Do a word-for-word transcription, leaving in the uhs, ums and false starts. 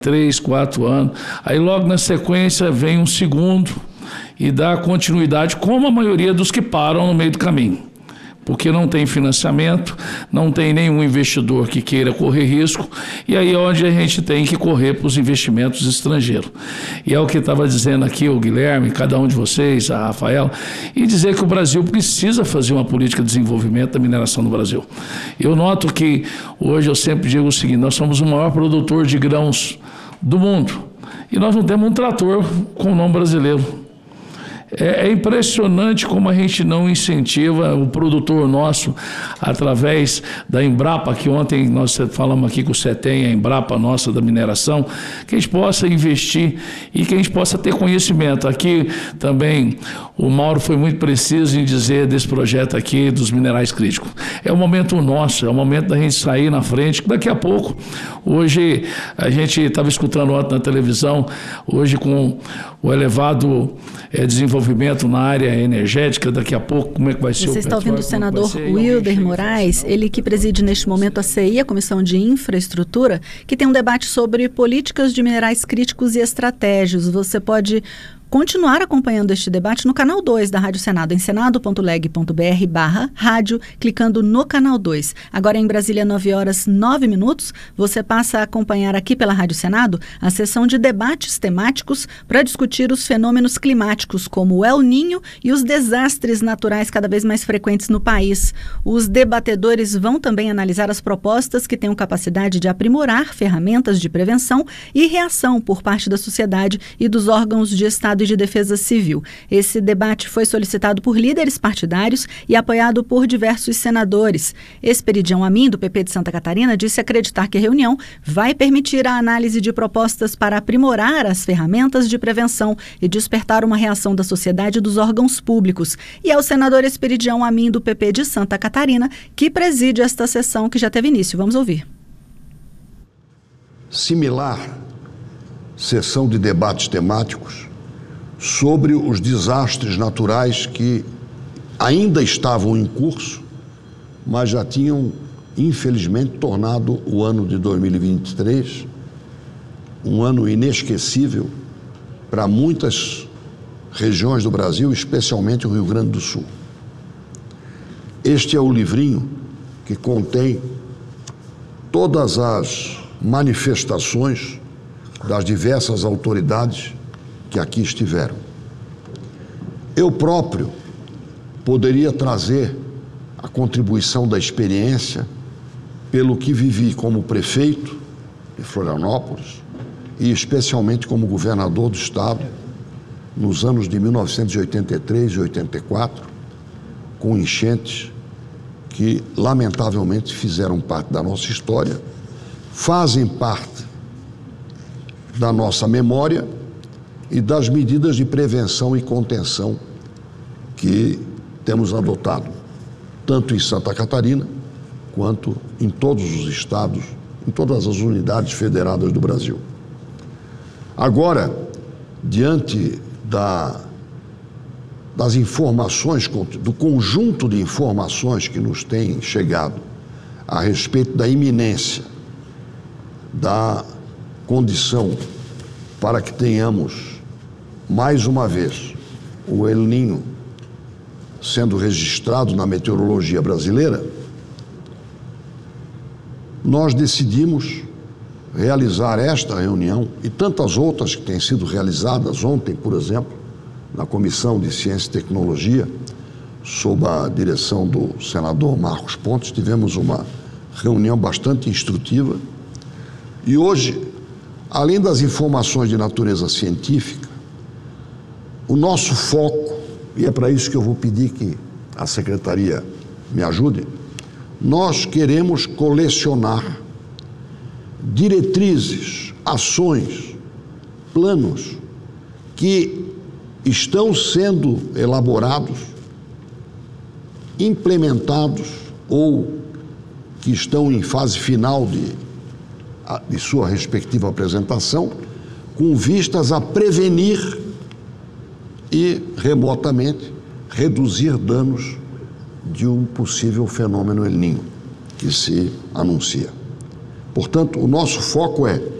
três, quatro anos. Aí logo na sequência vem um segundo e dá continuidade, como a maioria dos que param no meio do caminho. Porque não tem financiamento, não tem nenhum investidor que queira correr risco, e aí é onde a gente tem que correr para os investimentos estrangeiros. E é o que estava dizendo aqui o Guilherme, cada um de vocês, a Rafael, e dizer que o Brasil precisa fazer uma política de desenvolvimento da mineração no Brasil. Eu noto que hoje eu sempre digo o seguinte: nós somos o maior produtor de grãos do mundo, e nós não temos um trator com o nome brasileiro. É, é impressionante como a gente não incentiva o produtor nosso através da Embrapa, que ontem nós falamos aqui com o CETEM, a Embrapa nossa da mineração, que a gente possa investir e que a gente possa ter conhecimento. Aqui também o Mauro foi muito preciso em dizer desse projeto aqui dos minerais críticos. É o momento nosso, é o momento da gente sair na frente, daqui a pouco, hoje a gente estava escutando ontem na televisão, hoje com o elevado é, desenvolvimento na área energética, daqui a pouco como é que vai ser o petróleo. Você está ouvindo o senador Wilder Moraes, ele que preside neste momento a C I, a Comissão de Infraestrutura, que tem um debate sobre políticas de minerais críticos e estratégias. Você pode continuar acompanhando este debate no canal dois da Rádio Senado, em senado ponto leg ponto br barra rádio, clicando no canal dois. Agora em Brasília, nove horas, nove minutos, você passa a acompanhar aqui pela Rádio Senado a sessão de debates temáticos para discutir os fenômenos climáticos, como o El Niño e os desastres naturais cada vez mais frequentes no país. Os debatedores vão também analisar as propostas que tenham capacidade de aprimorar ferramentas de prevenção e reação por parte da sociedade e dos órgãos de Estado e de Defesa Civil. Esse debate foi solicitado por líderes partidários e apoiado por diversos senadores. Esperidião Amin, do P P de Santa Catarina, disse acreditar que a reunião vai permitir a análise de propostas para aprimorar as ferramentas de prevenção e despertar uma reação da sociedade e dos órgãos públicos. E é o senador Esperidião Amin, do P P de Santa Catarina, que preside esta sessão que já teve início. Vamos ouvir. Similar sessão de debates temáticos sobre os desastres naturais que ainda estavam em curso, mas já tinham, infelizmente, tornado o ano de dois mil e vinte e três um ano inesquecível para muitas regiões do Brasil, especialmente o Rio Grande do Sul. Este é o livrinho que contém todas as manifestações das diversas autoridades que aqui estiveram. Eu próprio poderia trazer a contribuição da experiência pelo que vivi como prefeito de Florianópolis e especialmente como governador do estado nos anos de mil novecentos e oitenta e três e oitenta e quatro, com enchentes que lamentavelmente fizeram parte da nossa história, fazem parte da nossa memória e das medidas de prevenção e contenção que temos adotado, tanto em Santa Catarina, quanto em todos os estados, em todas as unidades federadas do Brasil. Agora, diante da, das informações, do conjunto de informações que nos têm chegado a respeito da iminência da condição para que tenhamos mais uma vez o El Niño sendo registrado na meteorologia brasileira, nós decidimos realizar esta reunião e tantas outras que têm sido realizadas. Ontem, por exemplo, na Comissão de Ciência e Tecnologia, sob a direção do senador Marcos Pontes, tivemos uma reunião bastante instrutiva. E hoje, além das informações de natureza científica, o nosso foco, e é para isso que eu vou pedir que a Secretaria me ajude, nós queremos colecionar diretrizes, ações, planos que estão sendo elaborados, implementados ou que estão em fase final de, de sua respectiva apresentação, com vistas a prevenir e, remotamente, reduzir danos de um possível fenômeno El Niño que se anuncia. Portanto, o nosso foco é